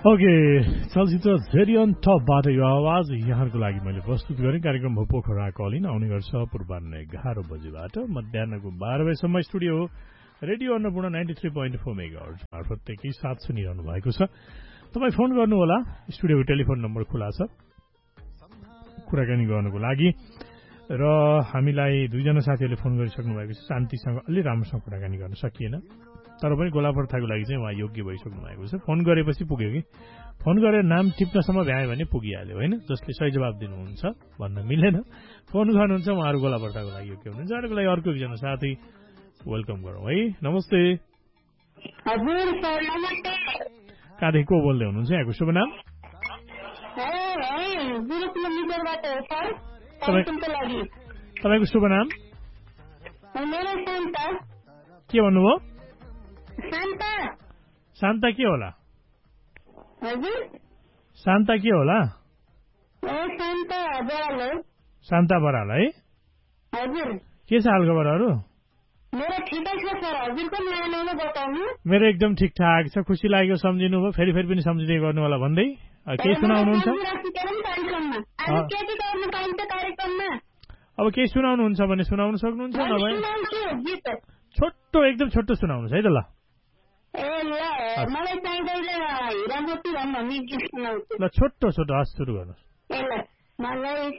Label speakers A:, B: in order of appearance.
A: Okay, चलचित्र धेरै on टपबाट यो आवाज यहाँहरूको लागि मैले प्रस्तुत गरेँ। कार्यक्रम हो पोखरा कलिन, आउने गर्छ पूर्वाह्न 11 बजेबाट मध्याहको 12 बजेसम्म। स्टुडियो रेडियो अन्नपूर्ण 93.4 मेगाहर्ज मार्फत एकै साथ सुनिरहनु भएको छ। तपाईँ फोन गर्नुहोला, स्टुडियोको टेलिफोन नम्बर खुला छ कुराकानी गर्नुको लागि। र हामीलाई दुईजना साथीहरूले फोन गरिसक्नु भएको छ। शान्तिसँग अलि राम्रोसँग कुराकानी गर्न सकिएन, तर पनि गोलापर्थाको लागि चाहिँ उहाँ योग्य भइसक्नु भएको छ। फोन गरेपछि पुग्यो कि फोन गरेर नाम टिप्नसम्म भ्यायो भने पुगिहाल्यो, होइन? जसले सही जवाब दिनुहुन्छ भन्न मिलेन। फोन गर्नुहुन्छ उहाँहरू गोलापर्थाको लागि योग्य हुनुहुन्छ। अरूको लागि अर्को एकजना साथी वेलकम गरौँ है। नमस्ते।
B: हजुर सर, नमस्ते।
A: कहाँदेखि को बोल्दै हुनुहुन्छ? यहाँको शुभ नाम? तपाईँको शुभ नाम के भन्नुभयो? शान्ता के होला? शान्ता के होला? शान्ता बराल है? के छ हालखबरहरू? मेरो एकदम ठिकठाक छ। खुसी लाग्यो, सम्झिनु भयो। फेरि पनि सम्झिँदै गर्नु होला भन्दै केही सुनाउनुहुन्छ? अब केही सुनाउनुहुन्छ भने सुनाउन सक्नुहुन्छ, नभए छोटो एकदम छोटो सुनाउनुहोस् है त। ल ल छोटो छोटो हस् सुरु गर्नुहोस्।
B: मलाई